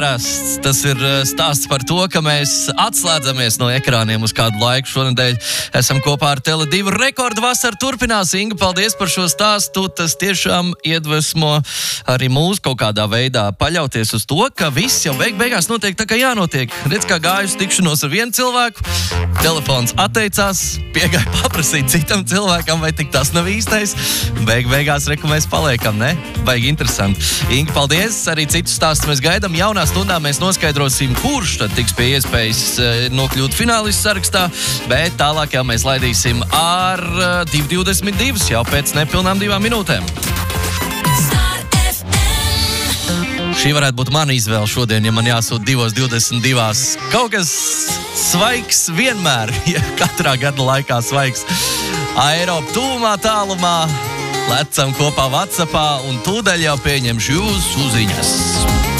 Tas ir stāsts par to, ka mēs atslēdzamies no ekrāniem uz kādu laiku. Šonedēļ esam kopā ar Tele2. Rekordu vasara turpinās. Inga, paldies par šo stāstu. Tas tiešām iedvesmo arī mūs kaut kādā veidā paļauties uz to, ka viss jau beigās notiek tā, kā jānotiek. Redz, kā gājusi tikšanos ar vienu cilvēku, telefons atteicās, piegāja paprasīt citam cilvēkam, vai tik tas nav īstais. Beigās reku mēs paliekam, ne? Baigi interesanti. Inga, paldies. Arī citus stāstus mēs gaidām. Jaunā stundā mēs noskaidrosim, kurš tad tiks pie iespējas nokļūt finālistu sarakstā, bet tālāk jau mēs laidīsim ar 2:22 jau pēc nepilnām 2 minūtēm. Šī varētu būt mana izvēle šodien, ja man jāsūt 2:22. Kaut kas svaigs vienmēr, ja katrā gada laikā svaigs. Eiropa tūmā tālumā, lecam kopā WhatsAppā un tūdaļ jau pieņemšu jūsu ziņas.